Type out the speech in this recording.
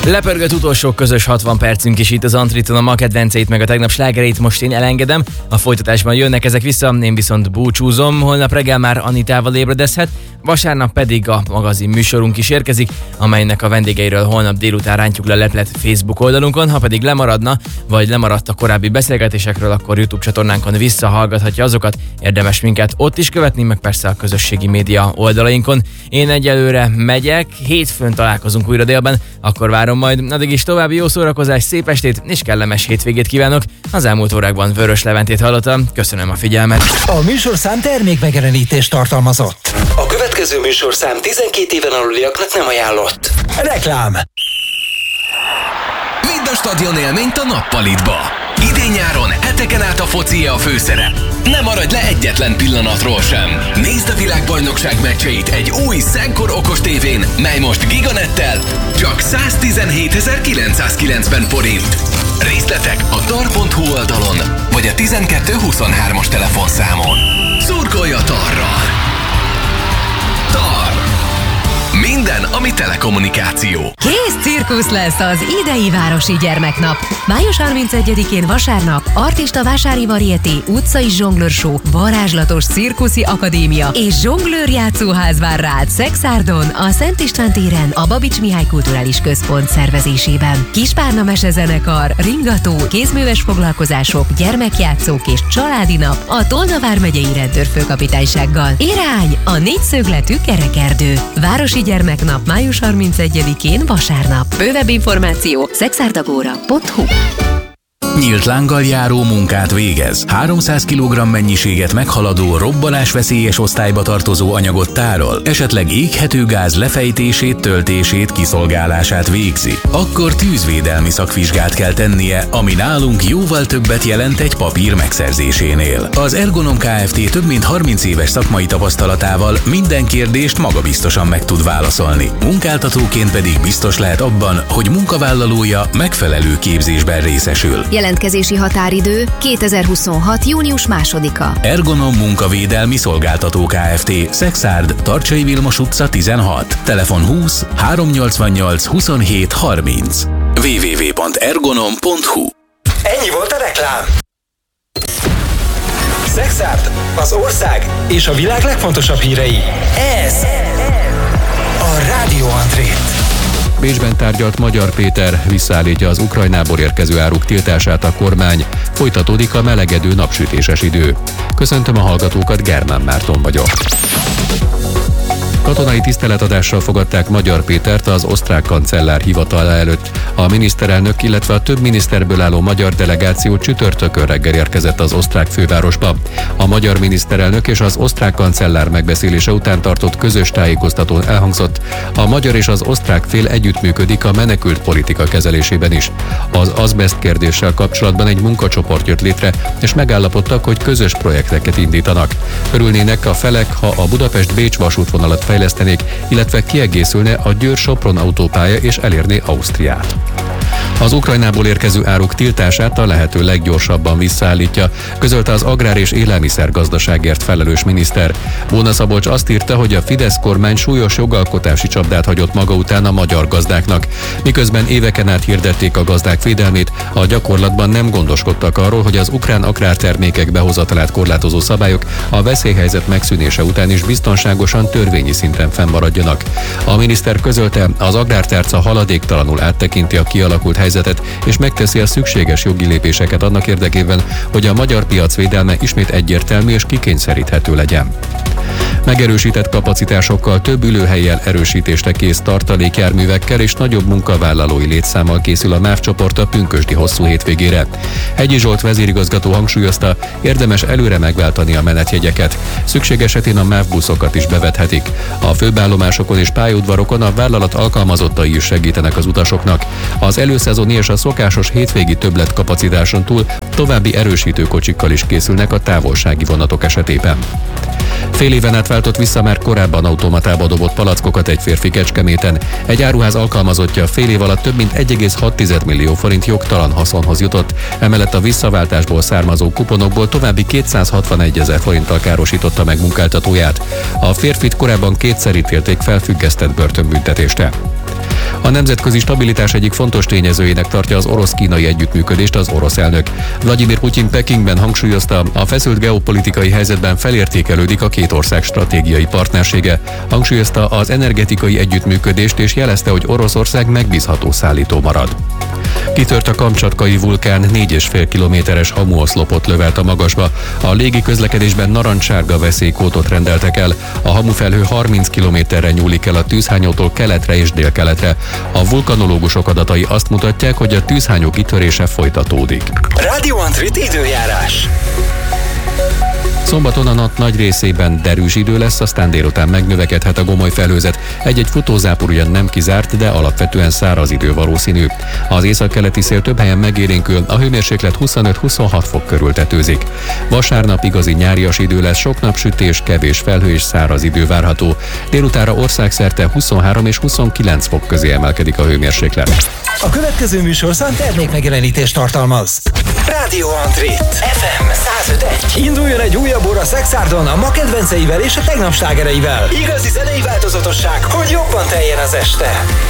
Lepörgött utolsó közös 60 percünk is itt az Antriton, a ma kedvenceit meg a tegnap slágereit most én elengedem. A folytatásban jönnek ezek vissza, én viszont búcsúzom. Holnap reggel már Anitával ébredezhet, vasárnap pedig a magazin műsorunk is érkezik, amelynek a vendégeiről holnap délután rántjuk le a leplet Facebook oldalunkon. Ha pedig lemaradna, vagy lemaradt a korábbi beszélgetésekről, akkor YouTube csatornánkon visszahallgathatja azokat. Érdemes minket ott is követni, meg persze a közösségi média oldalainkon. Én egyelőre megyek, hétfőn találkozunk újra délben, akkor várom majd. Addig is további jó szórakozás, szép estét és kellemes hétvégét kívánok. Az elmúlt órákban Vörös Leventét hallottam. Köszönöm a figyelmet. A műsorszám termékmegjelenítést tartalmazott. A következő műsorszám 12 éven aluliaknak nem ajánlott. Reklám. Vidd a stadion élményt a nappalitba. Idén-nyáron heteken át a foci a főszerep. Ne maradj le egyetlen pillanatról sem. Nézd a világbajnokság meccseit egy új Szenkor okos tévén, mely most Giganettel csak 117.990 forint. Részletek a tar.hu oldalon, vagy a 1223-as telefonszámon. Szurkolj a Tarral! Tar. Minden, ami telekommunikáció. Kész cirkusz lesz az idei Városi Gyermeknap. Május 31-én vasárnap artista vásári varieté, utcai zsonglőrshow, varázslatos cirkuszi akadémia és zsonglőr játszóház vár rád Szexárdon, a Szent István téren, a Babics Mihály Kulturális Központ szervezésében. Kispárna mesezenekar, ringató, kézműves foglalkozások, gyermekjátszók és családi nap a Tolna vármegyei rendőrfőkapitánysággal. Irány a négyszögletű kerekerdő. Városi Gyermeknap május 31-én vasárnap. Bővebb információ szexárdagóra.hu. Nyílt lánggal járó munkát végez. 300 kg mennyiséget meghaladó, robbanásveszélyes osztályba tartozó anyagot tárol, esetleg éghető gáz lefejtését, töltését, kiszolgálását végzi. Akkor tűzvédelmi szakvizsgát kell tennie, ami nálunk jóval többet jelent egy papír megszerzésénél. Az Ergonom Kft. Több mint 30 éves szakmai tapasztalatával minden kérdést magabiztosan meg tud válaszolni. Munkáltatóként pedig biztos lehet abban, hogy munkavállalója megfelelő képzésben részesül. Jelentkezési határidő 2026. június 2-a. Ergonom Munkavédelmi Szolgáltató Kft. Szexárd, Tarcsai Vilmos utca 16. Telefon 20 388 27 30. www.ergonom.hu. Ennyi volt a reklám. Szexárd, az ország és a világ legfontosabb hírei. Ez a Rádió Antrét. Bécsben tárgyalt Magyar Péter visszaállítja az Ukrajnából érkező áruk tiltását a kormány. Folytatódik a melegedő napsütéses idő. Köszöntöm a hallgatókat, Germán Márton vagyok. Katonai tiszteletadással fogadták Magyar Pétert az osztrák kancellár hivatala előtt. A miniszterelnök, illetve a több miniszterből álló magyar delegáció csütörtökön reggel érkezett az osztrák fővárosba. A magyar miniszterelnök és az osztrák kancellár megbeszélése után tartott közös tájékoztatón elhangzott, a magyar és az osztrák fél együttműködik a menekült politika kezelésében is. Az azbest kérdéssel kapcsolatban egy munkacsoport jött létre, és megállapodtak, hogy közös projekteket indítanak. Örülnének a felek, ha a Budapest-Bécs vasútvonalat fejlesztenék, illetve kiegészülne a Győr-Sopron autópálya és elérné Ausztriát. Az Ukrajnából érkező áruk tiltását a lehető leggyorsabban visszaállítja, közölte az agrár- és élelmiszergazdaságért felelős miniszter. Bóna Szabolcs azt írta, hogy a Fidesz kormány súlyos jogalkotási csapdát hagyott maga után a magyar gazdáknak. Miközben éveken át hirdették a gazdák védelmét, a gyakorlatban nem gondoskodtak arról, hogy az ukrán agrártermékek behozatalát korlátozó szabályok a veszélyhelyzet megszűnése után is biztonságosan törvényi szinten fennmaradjanak. A miniszter közölte, az agrártárca haladéktalanul áttekinti a kialakult helyzetet, és megteszi a szükséges jogi lépéseket annak érdekében, hogy a magyar piac védelme ismét egyértelmű és kikényszeríthető legyen. Megerősített kapacitásokkal, több ülőhellyel erősítésre kész tartalékjárművekkel és nagyobb munkavállalói létszámmal készül a MÁV csoport a pünkösdi hosszú hétvégére. Hegyi Zsolt vezérigazgató hangsúlyozta, érdemes előre megváltani a menetjegyeket. Szükség esetén a MÁV buszokat is bevethetik. A főállomásokon és pályaudvarokon a vállalat alkalmazottai is segítenek az utasoknak. Az előszezoni és a szokásos hétvégi többletkapacitáson túl további erősítő kocsikkal is készülnek a távolsági vonatok esetében. Fél éven át váltott vissza már korábban automatába dobott palackokat egy férfi Kecskeméten. Egy áruház alkalmazottja fél év alatt több mint 1,6 millió forint jogtalan haszonhoz jutott. Emellett a visszaváltásból származó kuponokból további 261 000 forinttal károsította meg munkáltatóját. A férfit korábban kétszer ítélték felfüggesztett börtönbüntetésre. A nemzetközi stabilitás egyik fontos tényezőjének tartja az orosz-kínai együttműködést az orosz elnök. Vladimir Putyin Pekingben hangsúlyozta, a feszült geopolitikai helyzetben felértékelődik a két ország stratégiai partnersége. Hangsúlyozta az energetikai együttműködést és jelezte, hogy Oroszország megbízható szállító marad. Kitört a kamcsatkai vulkán, 4,5 kilométeres hamuoszlopot lövelt a magasba. A légi közlekedésben narancssárga veszélykódot rendeltek el. A hamufelhő 30 kilométerre nyúlik el a tűzhányótól keletre és délkeletre. A vulkanológusok adatai azt mutatják, hogy a tűzhányó kitörése folytatódik. Radio Antrit időjárás. Szombaton a nap nagy részében derűs idő lesz, aztán délután megnövekedhet a gomoly felhőzet. Egy-egy futózápor ugyan nem kizárt, de alapvetően száraz idő valószínű. Az északkeleti szél több helyen megélénkül, a hőmérséklet 25-26 fok körül tetőzik. Vasárnap igazi nyárias idő lesz, sok napsütés, kevés felhő és száraz idő várható. Délutánra országszerte 23 és 29 fok közé emelkedik a hőmérséklet. A következő műsorszám termékmegjelenítést tartalmaz. Radio Antrit FM 105.1. Induljon egy újabb óra Szexárdon a ma kedvenceivel és a tegnap slágereivel. Igazi zenei változatosság, hogy jobban teljen az este.